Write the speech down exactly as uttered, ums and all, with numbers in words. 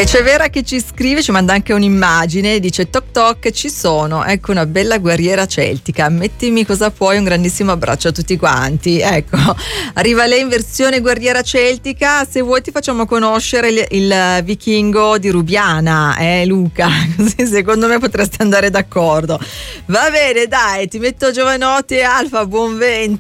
E c'è Vera che ci scrive, ci manda anche un'immagine, dice toc toc, ci sono, ecco una bella guerriera celtica, mettimi cosa puoi, un grandissimo abbraccio a tutti quanti. Ecco, arriva lei in versione guerriera celtica, se vuoi ti facciamo conoscere il, il vichingo di Rubiana, eh Luca, così secondo me potreste andare d'accordo. Va bene, dai, ti metto Giovanotti e Alfa, buon vento.